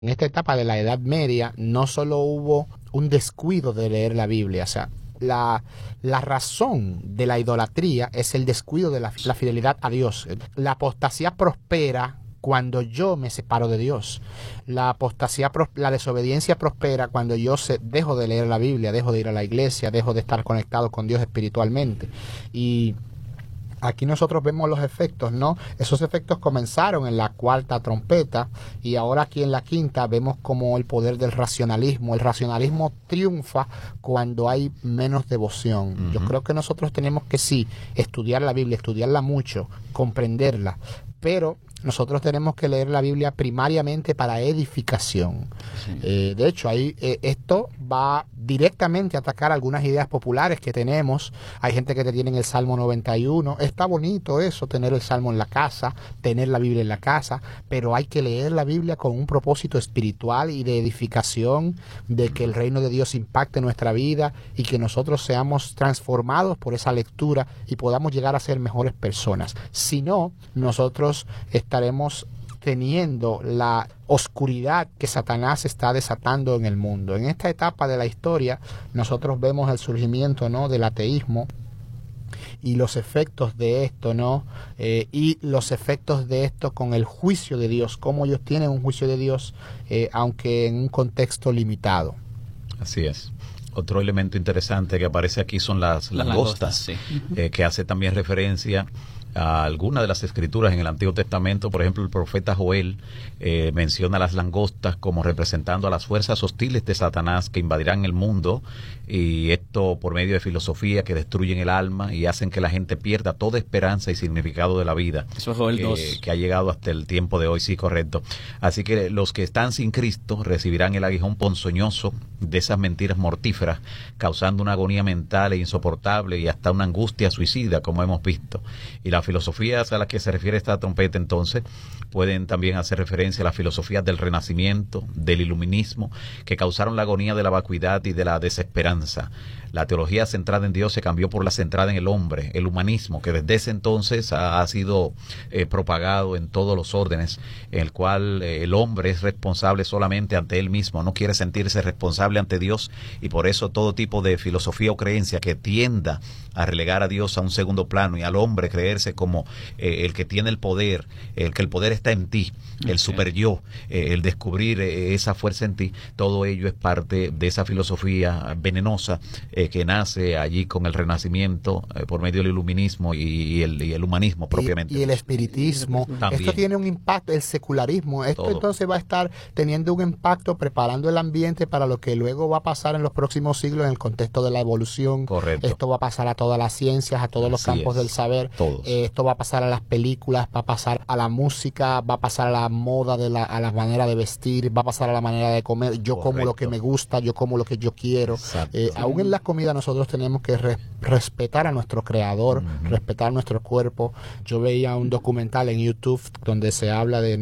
En esta etapa de la Edad Media no solo hubo un descuido de leer la Biblia, o sea, la razón de la idolatría es el descuido de la fidelidad a Dios. La apostasía prospera cuando yo me separo de Dios. La desobediencia prospera cuando yo dejo de leer la Biblia, dejo de ir a la iglesia, dejo de estar conectado con Dios espiritualmente. Y aquí nosotros vemos los efectos, ¿no? Esos efectos comenzaron en la cuarta trompeta y ahora aquí en la quinta vemos como el poder del racionalismo. El racionalismo triunfa cuando hay menos devoción. Yo creo que nosotros tenemos que sí estudiar la Biblia, estudiarla mucho, comprenderla, pero nosotros tenemos que leer la Biblia primariamente para edificación. Sí. De hecho, esto va directamente a atacar algunas ideas populares que tenemos. Hay gente que te tiene el Salmo 91. Está bonito eso, tener el Salmo en la casa, tener la Biblia en la casa, pero hay que leer la Biblia con un propósito espiritual y de edificación, de que el reino de Dios impacte nuestra vida y que nosotros seamos transformados por esa lectura y podamos llegar a ser mejores personas. Si no, nosotros estaremos teniendo la oscuridad que Satanás está desatando en el mundo. En esta etapa de la historia nosotros vemos el surgimiento, ¿no?, del ateísmo y los efectos de esto, ¿no? Y los efectos de esto con el juicio de Dios, cómo ellos tienen un juicio de Dios, aunque en un contexto limitado. Así es. Otro elemento interesante que aparece aquí son las langostas, sí. Que hace también referencia a algunas de las escrituras en el Antiguo Testamento. Por ejemplo, el profeta Joel menciona las langostas como representando a las fuerzas hostiles de Satanás que invadirán el mundo, y esto por medio de filosofía que destruyen el alma y hacen que la gente pierda toda esperanza y significado de la vida. Eso es Joel 2. Que ha llegado hasta el tiempo de hoy, sí, correcto. Así que los que están sin Cristo recibirán el aguijón ponzoñoso de esas mentiras mortíferas, causando una agonía mental e insoportable y hasta una angustia suicida, como hemos visto. Y las filosofías a las que se refiere esta trompeta entonces pueden también hacer referencia a las filosofías del Renacimiento, del Iluminismo, que causaron la agonía de la vacuidad y de la desesperanza. La teología centrada en Dios se cambió por la centrada en el hombre, el humanismo, que desde ese entonces ha sido propagado en todos los órdenes, en el cual el hombre es responsable solamente ante él mismo, no quiere sentirse responsable ante Dios, y por eso todo tipo de filosofía o creencia que tienda a relegar a Dios a un segundo plano y al hombre creerse como el que tiene el poder, el que el poder está en ti, el super yo, el descubrir esa fuerza en ti, todo ello es parte de esa filosofía venenosa que nace allí con el Renacimiento por medio del Iluminismo y el humanismo propiamente. Y el espiritismo. También. Esto tiene un impacto, el secularismo. Esto todo. Entonces va a estar teniendo un impacto, preparando el ambiente para lo que luego va a pasar en los próximos siglos en el contexto de la evolución. Correcto. Esto va a pasar a todas las ciencias, a todos los campos del saber. Esto va a pasar a las películas, va a pasar a la música, va a pasar a la moda, a la manera de vestir, va a pasar a la manera de comer. Yo como lo que me gusta, yo como lo que yo quiero. Aún en la comida nosotros tenemos que respetar a nuestro creador, respetar nuestro cuerpo. Yo veía un documental en YouTube donde se habla de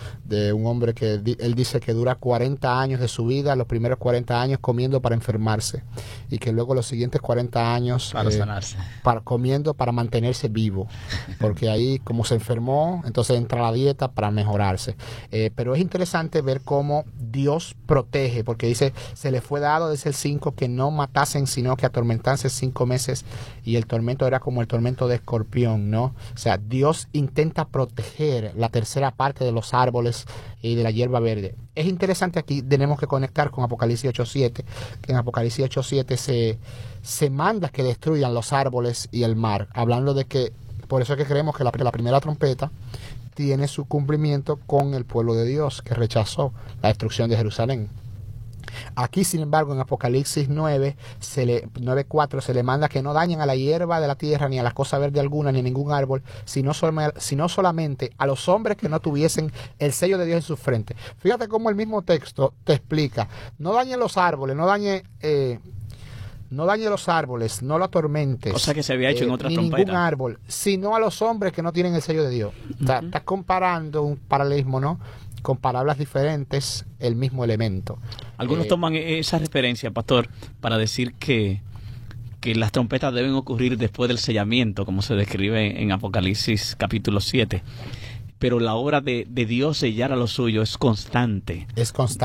un hombre que él dice que dura 40 años de su vida, los primeros 40 años comiendo para enfermarse, y que luego los siguientes 40 años para sanarse, comiendo para mantenerse vivo, porque ahí como se enfermó, entonces entra la dieta para mejorarse. Pero es interesante ver cómo Dios protege, porque dice, se le fue dado desde el 5 que no matasen, sino que atormentarse 5 meses, y el tormento era como el tormento de escorpión, ¿no? O sea, Dios intenta proteger la tercera parte de los árboles y de la hierba verde. Es interesante, aquí tenemos que conectar con Apocalipsis 8:7, que en Apocalipsis 8:7 se manda que destruyan los árboles y el mar, hablando de que, por eso es que creemos que la primera trompeta tiene su cumplimiento con el pueblo de Dios, que rechazó la destrucción de Jerusalén. Aquí, sin embargo, en Apocalipsis 9:4 se le manda que no dañen a la hierba de la tierra, ni a las cosas verdes alguna, ni a ningún árbol, sino solamente a los hombres que no tuviesen el sello de Dios en su frente. Fíjate cómo el mismo texto te explica: no dañen los árboles, no dañe los árboles, no lo atormentes. Cosa que se había hecho en otras trompetas. Ningún árbol, sino a los hombres que no tienen el sello de Dios. Estás comparando un paralelismo, ¿no?, con palabras diferentes, el mismo elemento. Algunos toman esa referencia, pastor, para decir que las trompetas deben ocurrir después del sellamiento, como se describe en Apocalipsis capítulo 7. pero la obra de Dios sellar a lo suyo es constante. Es constante.